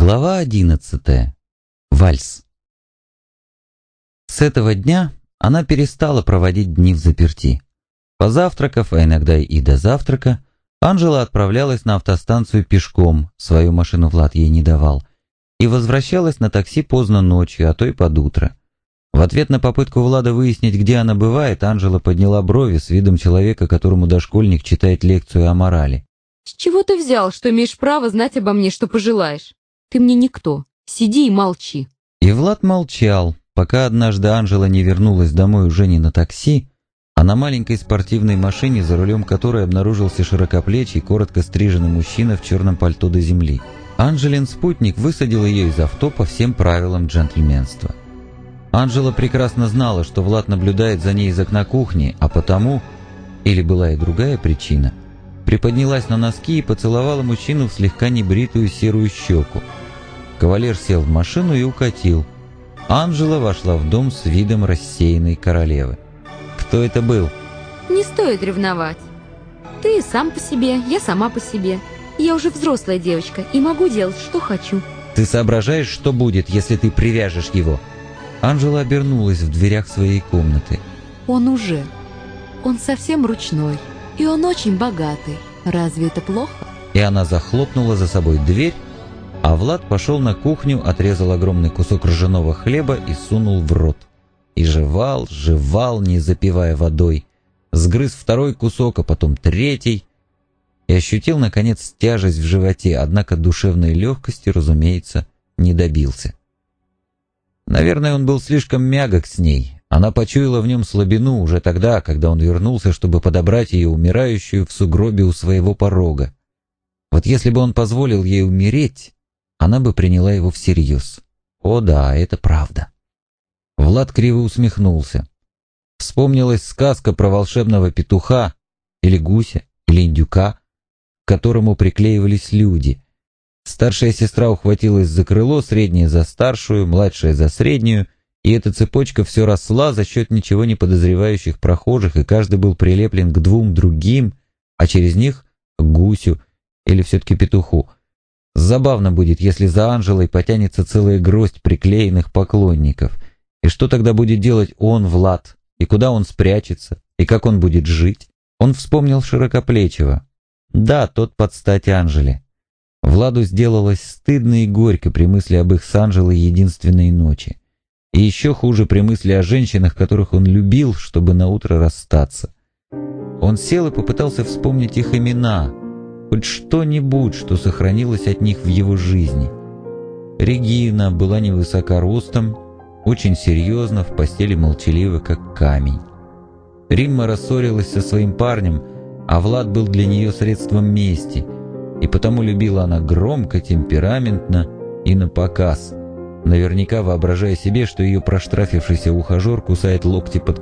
Глава 11. Вальс. С этого дня она перестала проводить дни взаперти. Позавтракав, а иногда и до завтрака, Анжела отправлялась на автостанцию пешком, свою машину Влад ей не давал, и возвращалась на такси поздно ночью, а то и под утро. В ответ на попытку Влада выяснить, где она бывает, Анжела подняла брови с видом человека, которому дошкольник читает лекцию о морали. «С чего ты взял, что имеешь право знать обо мне, что пожелаешь? Ты мне никто. Сиди и молчи». И Влад молчал, пока однажды Анжела не вернулась домой уже не на такси, а на маленькой спортивной машине, за рулем которой обнаружился широкоплечий, коротко стриженный мужчина в черном пальто до земли. Анжелин спутник высадил ее из авто по всем правилам джентльменства. Анжела прекрасно знала, что Влад наблюдает за ней из окна кухни, а потому, или была и другая причина, приподнялась на носки и поцеловала мужчину в слегка небритую серую щеку. Кавалер сел в машину и укатил. Анжела вошла в дом с видом рассеянной королевы. Кто это был? Не стоит ревновать. Ты сам по себе, я сама по себе. Я уже взрослая девочка и могу делать, что хочу. Ты соображаешь, что будет, если ты привяжешь его? Анжела обернулась в дверях своей комнаты. Он совсем ручной. И он очень богатый. Разве это плохо? И она захлопнула за собой дверь, а Влад пошел на кухню, отрезал огромный кусок ржаного хлеба и сунул в рот. И жевал, не запивая водой. Сгрыз второй кусок, а потом третий. И ощутил, наконец, тяжесть в животе, однако душевной легкости, разумеется, не добился. Наверное, он был слишком мягок с ней. Она почуяла в нем слабину уже тогда, когда он вернулся, чтобы подобрать ее умирающую в сугробе у своего порога. Вот если бы он позволил ей умереть, она бы приняла его всерьез. О да, это правда. Влад криво усмехнулся. Вспомнилась сказка про волшебного петуха, или гуся, или индюка, к которому приклеивались люди. Старшая сестра ухватилась за крыло, средняя за старшую, младшая за среднюю, и эта цепочка все росла за счет ничего не подозревающих прохожих, и каждый был прилеплен к двум другим, а через них к гусю или все-таки петуху. Забавно будет, если за Анжелой потянется целая гроздь приклеенных поклонников. И что тогда будет делать он, Влад? И куда он спрячется? И как он будет жить? Он вспомнил широкоплечего. Да, тот под стать Анжеле. Владу сделалось стыдно и горько при мысли об их с Анжелой единственной ночи. И еще хуже при мысли о женщинах, которых он любил, чтобы наутро расстаться. Он сел и попытался вспомнить их имена, хоть что-нибудь, что сохранилось от них в его жизни. Регина была невысока ростом, очень серьезно, в постели молчалива, как камень. Римма рассорилась со своим парнем, а Влад был для нее средством мести, и потому любила она громко, темпераментно и напоказ, наверняка воображая себе, что ее проштрафившийся ухажер кусает локти под